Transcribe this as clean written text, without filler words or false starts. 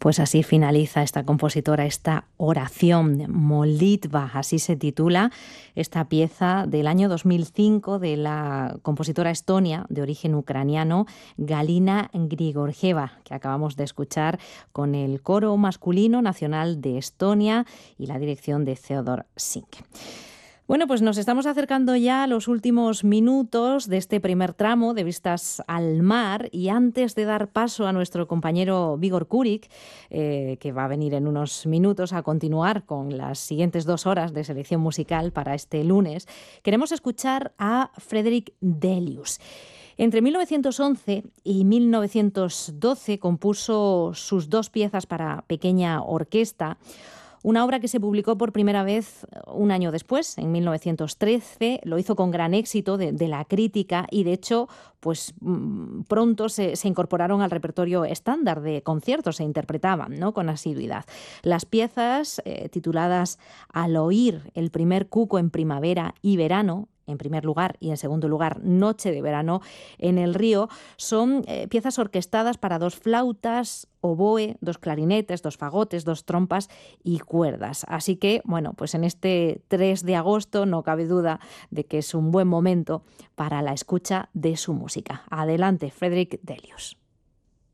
Pues así finaliza esta compositora, esta oración, Molitva, así se titula esta pieza del año 2005 de la compositora estonia de origen ucraniano, Galina Grigorjeva, que acabamos de escuchar con el coro masculino nacional de Estonia y la dirección de Theodor Sink. Bueno, pues nos estamos acercando ya a los últimos minutos de este primer tramo de Vistas al Mar, y antes de dar paso a nuestro compañero Vigor Kurik, que va a venir en unos minutos a continuar con las siguientes 2 horas de selección musical para este lunes, queremos escuchar a Frederick Delius. Entre 1911 y 1912 compuso sus 2 piezas para pequeña orquesta, una obra que se publicó por primera vez un año después, en 1913. Lo hizo con gran éxito de la crítica y, de hecho, pues pronto se incorporaron al repertorio estándar de conciertos, se interpretaban, ¿no?, con asiduidad. Las piezas, tituladas Al oír el primer cuco en primavera y verano, en primer lugar, y en segundo lugar, Noche de verano en el río, son piezas orquestadas para 2 flautas, oboe, 2 clarinetes, 2 fagotes, 2 trompas y cuerdas. Así que, bueno, pues en este 3 de agosto no cabe duda de que es un buen momento para la escucha de su música. Adelante, Frederick Delius.